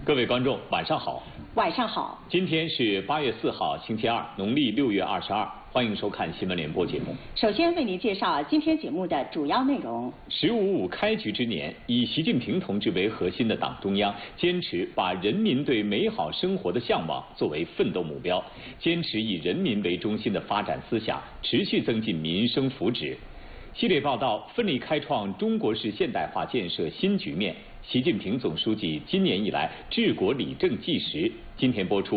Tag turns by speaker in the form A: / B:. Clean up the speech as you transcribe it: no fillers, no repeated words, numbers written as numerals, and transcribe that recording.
A: 各位观众，晚上好。
B: 晚上好。今
A: 天是8月4号，星期二，农历6月22。欢迎收看新闻联播节目。
B: 首先为您介绍今天节目的主要内容。
A: “15.5”开局之年，以习近平同志为核心的党中央坚持把人民对美好生活的向往作为奋斗目标，坚持以人民为中心的发展思想，持续增进民生福祉。系列报道奋力开创中国式现代化建设新局面。习近平总书记今年以来治国理政纪实，今天播出。